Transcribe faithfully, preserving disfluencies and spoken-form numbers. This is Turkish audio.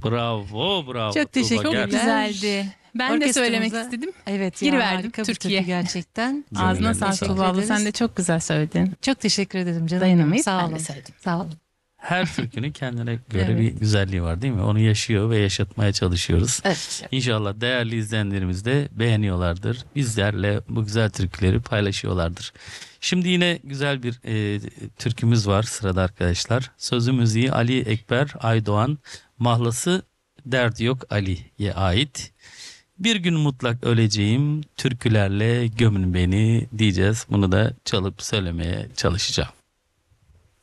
Bravo, bravo. Çok teşekkür Tuğba, ederim. Çok gel- güzeldi. Ben de söylemek Orkestramıza- istedim. Evet ya, Giriverdim harika bir Türkiye. türkü gerçekten. Gönüllerine Ağzına sağlık sağlık. Tuğba abla. ederiz. Sen de çok güzel söyledin. Çok teşekkür ederim canım. Dayanamayıp Sağ ben olun. de söyledim. Sağ olun. Her türkünün kendine göre Evet. bir güzelliği var değil mi? Onu yaşıyor ve yaşatmaya çalışıyoruz. Evet. İnşallah değerli izleyenlerimiz de beğeniyorlardır. Bizlerle bu güzel türküleri paylaşıyorlardır. Şimdi yine güzel bir e, türkümüz var sırada arkadaşlar. Sözü müziği Ali Ekber Aydoğan, mahlası Derdi Yok Ali'ye ait. Bir gün mutlak öleceğim, türkülerle gömün beni diyeceğiz. Bunu da çalıp söylemeye çalışacağım.